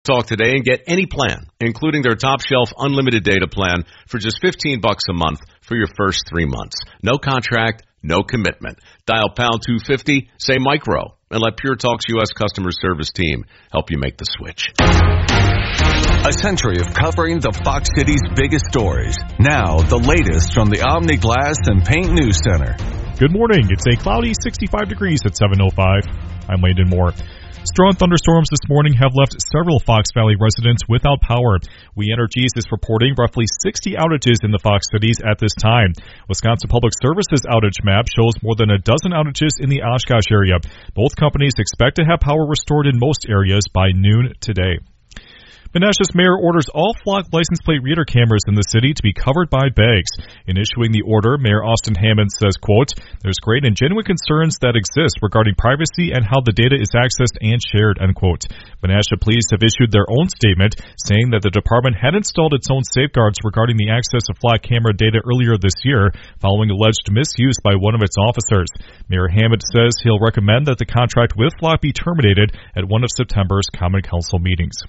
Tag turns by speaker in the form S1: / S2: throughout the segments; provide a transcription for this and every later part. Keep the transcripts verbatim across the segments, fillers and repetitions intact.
S1: Talk today and get any plan, including their top shelf unlimited data plan for just fifteen bucks a month for your first three months. No contract, no commitment. Dial pound two fifty, say micro, and let Pure Talk's U S customer service team help you make the switch.
S2: A century of covering the Fox City's biggest stories. Now, the latest from the Omni Glass and Paint News Center.
S3: Good morning. It's a cloudy sixty-five degrees at seven oh five. I'm Landon Moore. Strong thunderstorms this morning have left several Fox Valley residents without power. We Energies is reporting roughly sixty outages in the Fox Cities at this time. Wisconsin Public Services outage map shows more than a dozen outages in the Oshkosh area. Both companies expect to have power restored in most areas by noon today. Menasha's mayor orders all flock license plate reader cameras in the city to be covered by bags. In issuing the order, Mayor Austin Hammond says, quote, "There's great and genuine concerns that exist regarding privacy and how the data is accessed and shared," unquote. Menasha Police have issued their own statement saying that the department had installed its own safeguards regarding the access of flock camera data earlier this year following alleged misuse by one of its officers. Mayor Hammond says he'll recommend that the contract with flock be terminated at one of September's Common Council meetings.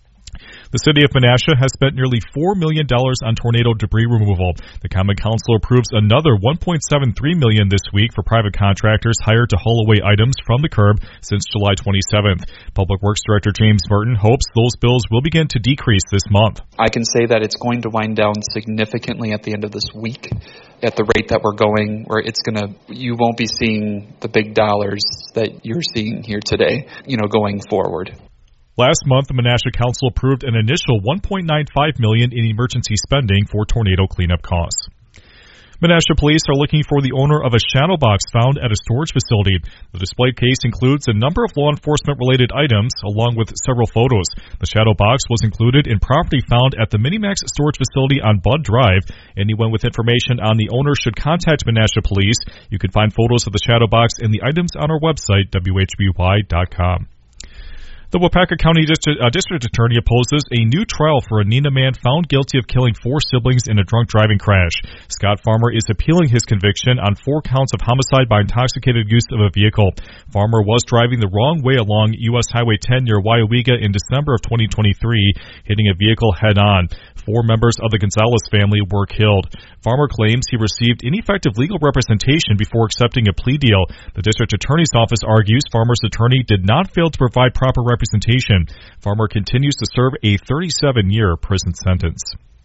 S3: The city of Menasha has spent nearly four million dollars on tornado debris removal. The Common Council approves another one point seven three million dollars this week for private contractors hired to haul away items from the curb since July twenty-seventh. Public Works Director James Merton hopes those bills will begin to decrease this month.
S4: I can say that it's going to wind down significantly at the end of this week. At the rate that we're going, where it's going to, you won't be seeing the big dollars that you're seeing here today, you know, going forward.
S3: Last month, the Menasha Council approved an initial one point nine five million dollars in emergency spending for tornado cleanup costs. Menasha Police are looking for the owner of a shadow box found at a storage facility. The displayed case includes a number of law enforcement-related items, along with several photos. The shadow box was included in property found at the Minimax storage facility on Bud Drive. Anyone with information on the owner should contact Menasha Police. You can find photos of the shadow box and the items on our website, W H B Y dot com. The Waupaca County District, uh, District Attorney opposes a new trial for a Neenah man found guilty of killing four siblings in a drunk driving crash. Scott Farmer is appealing his conviction on four counts of homicide by intoxicated use of a vehicle. Farmer was driving the wrong way along U S Highway ten near Waiawega in December of twenty twenty-three, hitting a vehicle head-on. Four members of the Gonzalez family were killed. Farmer claims he received ineffective legal representation before accepting a plea deal. The District Attorney's Office argues Farmer's attorney did not fail to provide proper representation. representation. Farmer continues to serve a thirty-seven year prison sentence.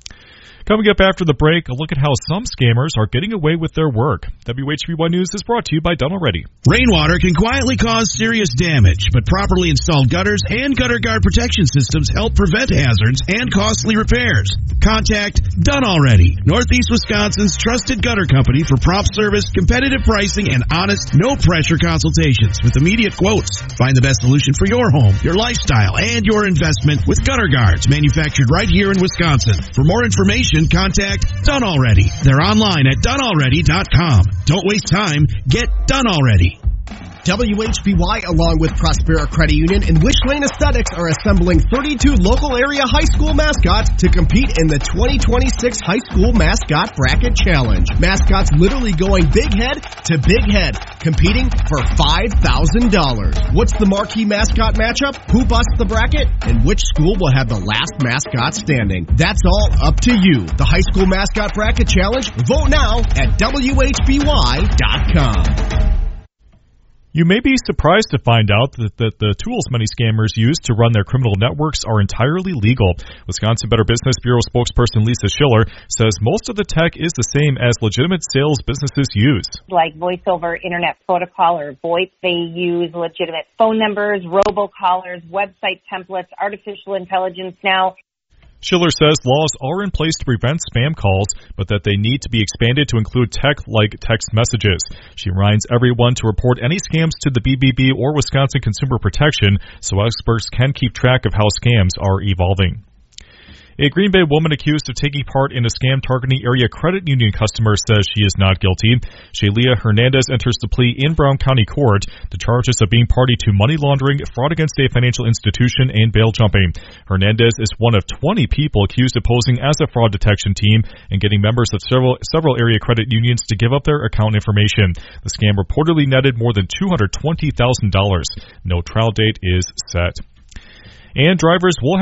S3: Coming up after the break, a look at how some scammers are getting away with their work. W H B Y News is brought to you by Done Already.
S5: Rainwater can quietly cause serious damage, but properly installed gutters and gutter guard protection systems help prevent hazards and costly repairs. Contact Done Already, Northeast Wisconsin's trusted gutter company for prompt service, competitive pricing, and honest, no-pressure consultations with immediate quotes. Find the best solution for your home, your lifestyle, and your investment with gutter guards manufactured right here in Wisconsin. For more information, contact Done Already. They're online at done already dot com. Don't waste time. Get Done Already.
S6: W H B Y, along with Prospera Credit Union and Wish Lane Aesthetics, are assembling thirty-two local area high school mascots to compete in the twenty twenty-six High School Mascot Bracket Challenge. Mascots literally going big head to big head, competing for five thousand dollars. What's the marquee mascot matchup? Who busts the bracket? And which school will have the last mascot standing? That's all up to you. The High School Mascot Bracket Challenge. Vote now at W H B Y dot com.
S3: You may be surprised to find out that, that the tools many scammers use to run their criminal networks are entirely legal. Wisconsin Better Business Bureau spokesperson Lisa Schiller says most of the tech is the same as legitimate sales businesses use.
S7: Like voice over internet protocol or VoIP, they use legitimate phone numbers, robocallers, website templates, artificial intelligence now.
S3: Schiller says laws are in place to prevent spam calls, but that they need to be expanded to include tech like text messages. She reminds everyone to report any scams to the B B B or Wisconsin Consumer Protection so experts can keep track of how scams are evolving. A Green Bay woman accused of taking part in a scam targeting area credit union customer says she is not guilty. Shalia Hernandez enters the plea in Brown County Court. The charges of being party to money laundering, fraud against a financial institution, and bail jumping. Hernandez is one of twenty people accused of posing as a fraud detection team and getting members of several several area credit unions to give up their account information. The scam reportedly netted more than two hundred twenty thousand dollars. No trial date is set. And drivers will have